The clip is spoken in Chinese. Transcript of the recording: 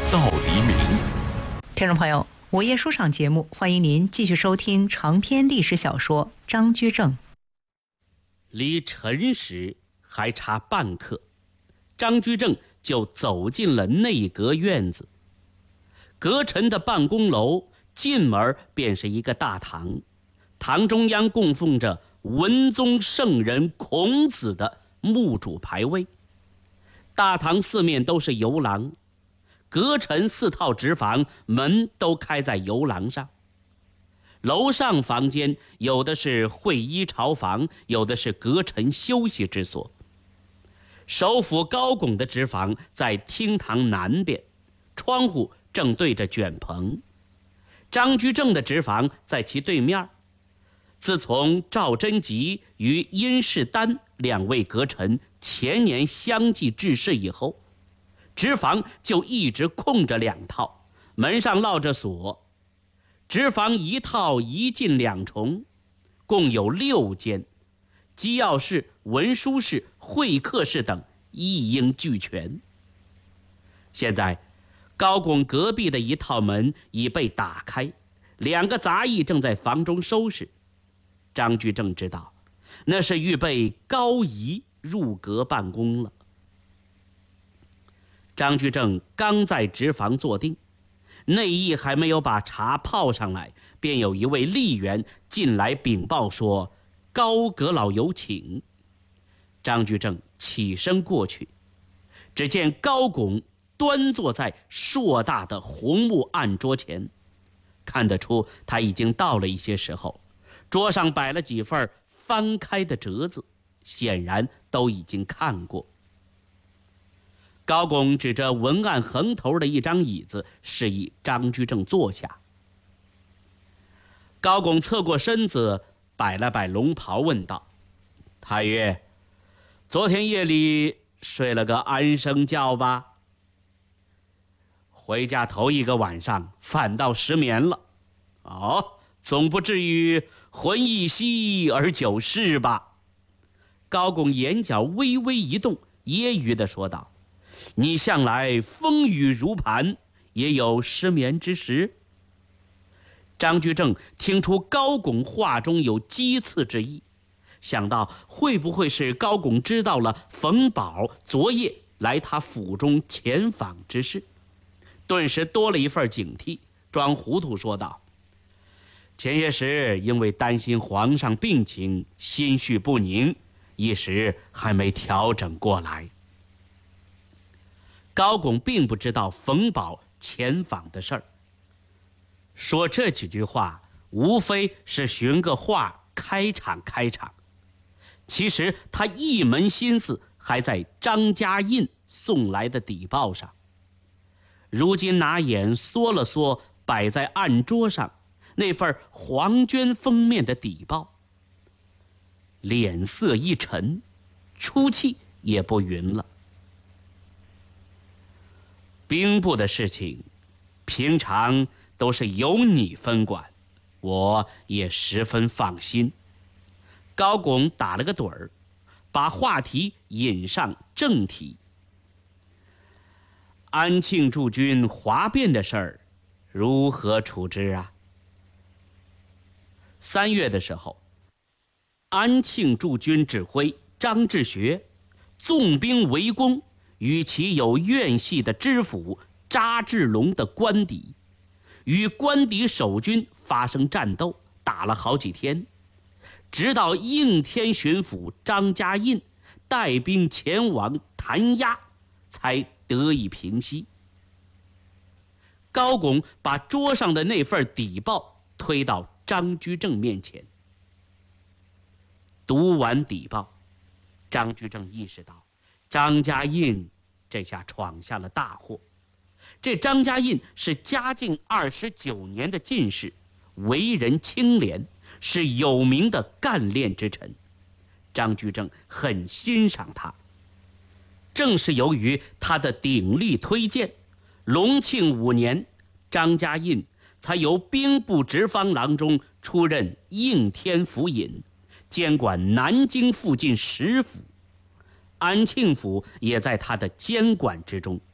到黎明。 听众朋友，午夜书场节目，欢迎您继续收听长篇历史小说《张居正》。 离辰时还差半刻，张居正就走进了内阁院子。阁臣的办公楼进门便是一个大堂，堂中央供奉着文宗圣人孔子的木主牌位。大堂四面都是游廊，阁臣4套直房门都开在游廊上。楼上房间有的是会议朝房，有的是阁臣休息之所。首辅高拱的直房在厅堂南边，窗户正对着卷棚。张居正的直房在其对面。自从赵贞吉与殷世丹2位阁臣前年相继致仕以后，直房就一直空着2套，门上烙着锁。直房1套1进2重，共有6间，机要室、文书室、会客室等一应俱全。现在高拱隔壁的1套门已被打开，2个杂役正在房中收拾。张居正知道，那是预备高仪入阁办公了。张居正刚在直房坐定，内役还没有把茶泡上来，便有一位吏员进来禀报说高阁老有请。张居正起身过去，只见高拱端坐在硕大的红木案桌前，看得出他已经到了一些时候。桌上摆了几份翻开的折子，显然都已经看过。高拱指着文案横头的一张椅子，示意张居正坐下。高拱侧过身子，摆了摆龙袍，问道：“太岳，昨天夜里睡了个安生觉吧？”回家头1个晚上，反倒失眠了。哦，总不至于魂一息而久逝吧？高拱眼角微微一动，揶揄地说道：“你向来风雨如磐，也有失眠之时。”张居正听出高拱话中有讥刺之意，想到会不会是高拱知道了冯保昨夜来他府中前访之事，顿时多了一份警惕，装糊涂说道：“前些时因为担心皇上病情，心绪不宁，一时还没调整过来。”高拱并不知道冯保前访的事儿，说这几句话无非是寻个话开场，其实他一门心思还在张家印送来的底报上。如今拿眼缩了缩，摆在案桌上那份黄绢封面的底报，脸色一沉，出气也不匀了。兵部的事情平常都是由你分管，我也十分放心。高拱打了个盹儿，把话题引上正题。安庆驻军哗变的事儿如何处置啊？3月的时候，安庆驻军指挥张志学纵兵围攻与其有怨隙的知府查志龙的官邸，与官邸守军发生战斗，打了好几天，直到应天巡抚张家印带兵前往弹压，才得以平息。高拱把桌上的那份底报推到张居正面前。读完底报，张居正意识到张家印这下闯下了大祸。这张家印是嘉靖29年的进士，为人清廉，是有名的干练之臣。张居正很欣赏他，正是由于他的鼎力推荐，隆庆5年，张家印才由兵部直方郎中出任应天府尹，监管南京附近10府，安庆府也在他的监管之中。